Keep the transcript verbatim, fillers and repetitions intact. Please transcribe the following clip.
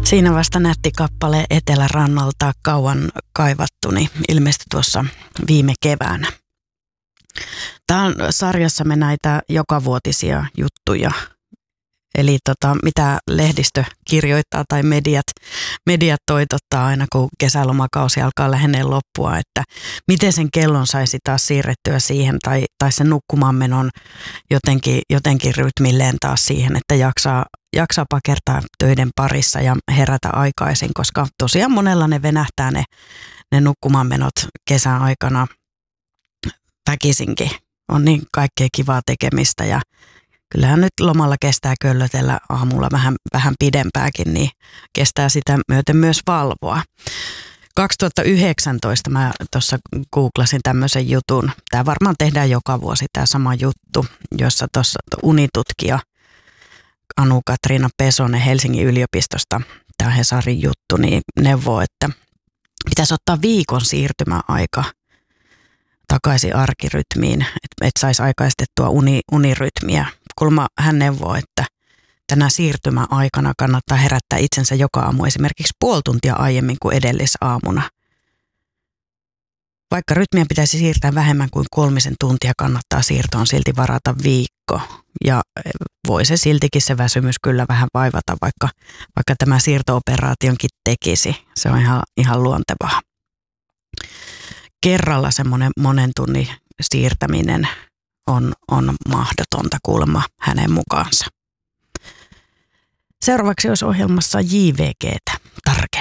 Siinä vasta nätti kappale Etelärannalta, kauan kaivattuni, ilmestyi tuossa viime keväänä. Tämä on sarjassamme näitä jokavuotisia juttuja, eli tota, mitä lehdistö kirjoittaa tai mediat, mediat toitottaa aina kun kesälomakausi alkaa lähenee loppua, että miten sen kellon saisi taas siirrettyä siihen tai, tai sen nukkumaan menon jotenkin, jotenkin rytmilleen taas siihen, että jaksaa, jaksaa pakertaa töiden parissa ja herätä aikaisin, koska tosiaan monella ne venähtää ne, ne nukkumaan menot kesän aikana väkisinkin. On niin kaikkea kivaa tekemistä ja kyllähän nyt lomalla kestää köllötellä aamulla vähän, vähän pidempääkin, niin kestää sitä myöten myös valvoa. kaksituhattayhdeksäntoista mä tuossa googlasin tämmöisen jutun. Tämä varmaan tehdään joka vuosi tämä sama juttu, jossa tuossa unitutkija Anu-Katriina Pesonen Helsingin yliopistosta, tämä Hesarin juttu, niin neuvoo, että pitäisi ottaa viikon siirtymäaika takaisin arkirytmiin, että et saisi aikaistettua uni, unirytmiä. Kulma hän neuvoo, että tänä siirtymäaikana kannattaa herättää itsensä joka aamu esimerkiksi puoli tuntia aiemmin kuin edellisaamuna. Vaikka rytmiä pitäisi siirtää vähemmän kuin kolmisen tuntia, kannattaa siirtoon silti varata viikko. Ja voi se siltikin se väsymys kyllä vähän vaivata, vaikka, vaikka tämä siirto-operaationkin tekisi. Se on ihan, ihan luontevaa. Kerralla semmoinen monen tunnin siirtäminen on, on mahdotonta kuulemma hänen mukaansa. Seuraavaksi olisi ohjelmassa J V G:tä tarkemmin.